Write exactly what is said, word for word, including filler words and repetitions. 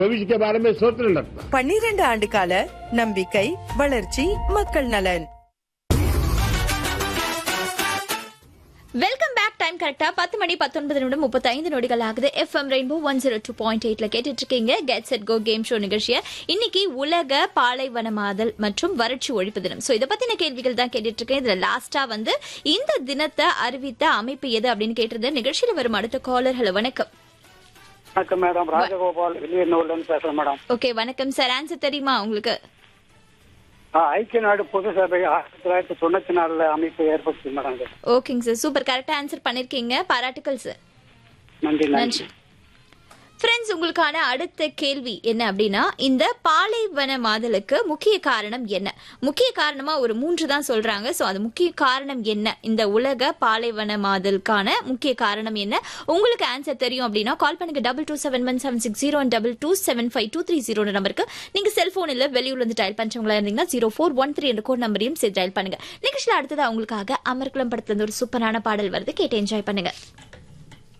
भविष्य के बारे में सोचने लगता। பன்னிரண்டு ஆண்டு கால நம்பிக்கை வளர்ச்சி மக்கள் நலன். Welcome back. டைம் கரெக்டா பத்து மணி பத்தொன்பது நிமிடம் முப்பத்தி ஐந்து நொடிகள் ஆகுது. FM rainbow one zero two point எயிட்ல கேட்டுட்டு இருக்கீங்க get set go game show நிகழ்ச்சியை. இன்னைக்கு உலக பாலைவனமாதல் மற்றும் வறட்சி ஒழிப்பு தினம். சோ இதை பத்தின கேள்விகள் தான் கேட்டுட்டு இருக்கேன். இதுல லாஸ்டா வந்து இந்த தினத்தை அறிவித்த அமைப்பு எது அப்படின்னு கேட்டிருந்த நிகழ்ச்சியில வரும் அடுத்த காலர். ஹலோ, வணக்கம். வணக்கம் மேடம், ராஜகோபால் வெளியூர்ல பேசுறேன் மேடம். ஓகே, வணக்கம் சார். ஆன்சர் தெரியுமா உங்களுக்கு? ஐக்கிய நாடு பொது சபை ஆயிரத்தி தொள்ளாயிரத்தி தொண்ணூத்தி நாலுல அமைப்பு ஏற்படுத்தி மேடம். ஓகேங்க சார், சூப்பர், கரெக்டா ஆன்சர் பண்ணிருக்கீங்க. பாராட்டுக்கள் சார். நன்றி நன்றி. ஃப்ரெண்ட்ஸ், உங்களுக்கான அடுத்த கேள்வி என்ன அப்படின்னா, இந்த பாலைவன மாதலுக்கு முக்கிய காரணம் என்ன? முக்கிய காரணமா ஒரு மூன்று தான் சொல்றாங்க. சோ அது முக்கிய காரணம் என்ன? இந்த உலக பாலைவன மாதலுக்கான முக்கிய காரணம் என்ன? உங்களுக்கு ஆன்சர் தெரியும் அப்படின்னா கால் பண்ணுங்க double two seven one seven six zero double two seven five two three zero நம்பருக்கு. நீங்க செல்போன்ல வெளியூர்ல இருந்து டயல் பண்றவங்களா இருந்தீங்கன்னா ஜீரோ ஃபோர் ஒன் த்ரீ என்ற கோட் நம்பரையும் சேர்த்து டயல் பண்ணுங்க. நிகழ்ச்சியில் அடுத்தது அவங்களுக்காக அமர்குளம் படத்துல இருந்து ஒரு சூப்பரான பாடல் வருது, கேட்டு என்ஜாய் பண்ணுங்க.